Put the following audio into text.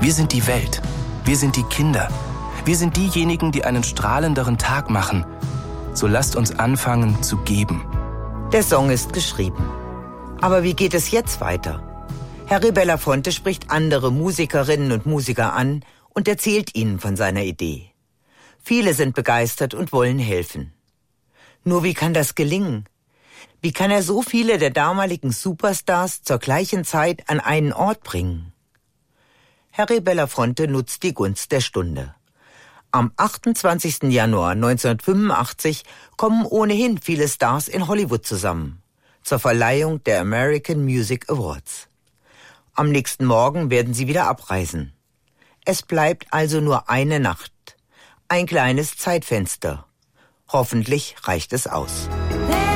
Wir sind die Welt. Wir sind die Kinder. Wir sind diejenigen, die einen strahlenderen Tag machen. So lasst uns anfangen zu geben. Der Song ist geschrieben. Aber wie geht es jetzt weiter? Harry Belafonte spricht andere Musikerinnen und Musiker an und erzählt ihnen von seiner Idee. Viele sind begeistert und wollen helfen. Nur wie kann das gelingen? Wie kann er so viele der damaligen Superstars zur gleichen Zeit an einen Ort bringen? Harry Belafonte nutzt die Gunst der Stunde. Am 28. Januar 1985 kommen ohnehin viele Stars in Hollywood zusammen, zur Verleihung der American Music Awards. Am nächsten Morgen werden sie wieder abreisen. Es bleibt also nur eine Nacht, ein kleines Zeitfenster. Hoffentlich reicht es aus.